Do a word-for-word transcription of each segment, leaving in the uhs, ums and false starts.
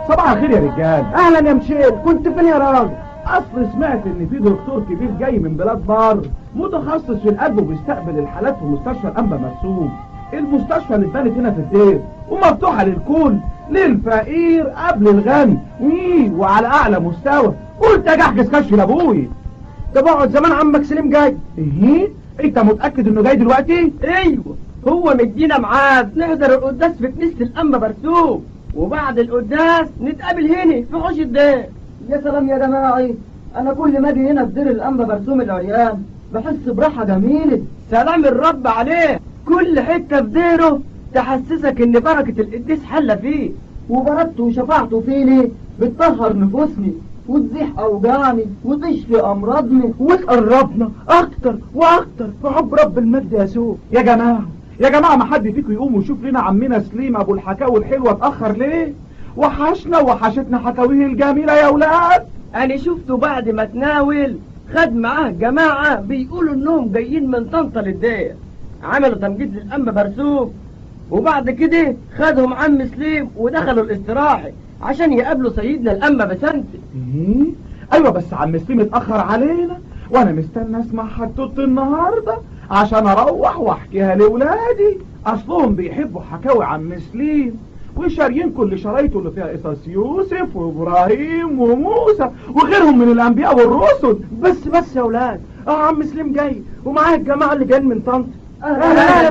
صباح الخير يا رجال. اهلا يا مشيل، كنت فين يا راجل؟ اصل سمعت ان في دكتور كبير جاي من بلاد بار متخصص في القلب وبيستقبل الحالات في مستشفى الانبا مرسوم. المستشفى اللي اتبنت هنا في الدير ومفتوحه للكل، للفقير قبل الغني، وعلى اعلى مستوى. قلت اجي احجز كشف لابوي. ده بقعد زمان عمك سليم جاي. ايه؟ انت متاكد انه جاي دلوقتي؟ ايوه، هو مدينا ميعاد نحضر القداس في كنيسه الانبا مرسوم، وبعد القداس نتقابل هنا في حوش الدير. يا سلام يا جماعي، انا كل ما اجي هنا في دير الانبا مرسوم العريان بحس براحه جميله. سلام الرب عليه، كل حته في ديره تحسسك ان بركه القديس حله فيه، وبركته وشفاعته فيني بتطهر نفوسني وتزيح اوجاعني وتشفي امراضني وتقربنا اكتر واكتر في حب رب المجد يسوع. يا جماعه يا جماعه، ما حد فيكم يقوم ويشوف لنا عمنا سليم ابو الحكاوي الحلوه اتاخر ليه؟ وحشنا وحشتنا حكاويه الجميله يا اولاد. انا شفته بعد ما تناول خد معاه جماعه بيقولوا انهم جايين من طنطا للدير، عملوا تمجيد للانبا مرسوم، وبعد كده خدهم عم سليم ودخلوا الاستراحه عشان يقابلوا سيدنا الانبا بسنتي. ايه؟ ايوه بس عم سليم اتاخر علينا، وانا مستنى اسمع حدوته النهارده عشان اروح واحكيها لاولادي. اصلهم بيحبوا حكاوي عم سليم وشاريين كل شرايطه اللي فيها قصص يوسف وابراهيم وموسى وغيرهم من الانبياء والرسل. بس بس يا اولاد، اه عم سليم جاي ومعاه الجماعه اللي جايين من طنطا. اهلا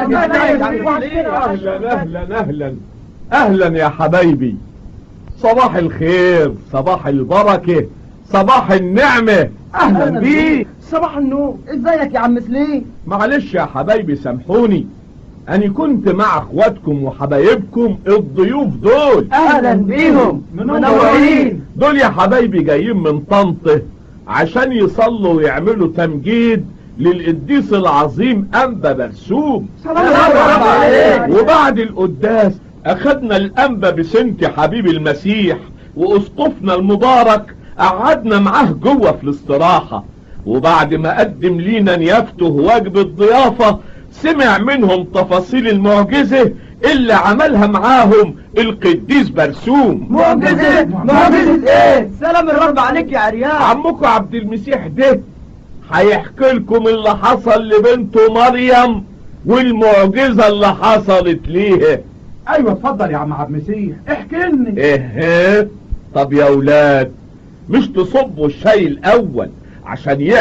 اهلا اهلا اهلا يا حبايبي. صباح الخير، صباح البركه، صباح النعمه. اهلا بيك. صباح النور. ازيك يا عم سليم؟ معلش يا حبايبي سامحوني، أنا كنت مع اخواتكم وحبايبكم الضيوف دول. اهلا بيهم، منورين. دول يا حبايبي جايين من طنطا عشان يصلوا ويعملوا تمجيد للقديس العظيم انبا مرسوم. سلام عليك. وبعد القداس اخدنا الانبا بسنتي حبيب المسيح واسقفنا المبارك قعدنا معاه جوه في الاستراحه، وبعد ما قدم لينا نيافته واجب الضيافه سمع منهم تفاصيل المعجزة اللي عملها معاهم القديس برسوم. معجزة؟ معجزة ايه؟ سلام الرب عليك يا عريان. عمكم عبد المسيح ده هيحكي لكم اللي حصل لبنته مريم والمعجزة اللي حصلت ليها. ايوه اتفضل يا عم عبد المسيح احكي لنا. ايه؟ طب يا اولاد مش تصبوا الشاي الاول عشان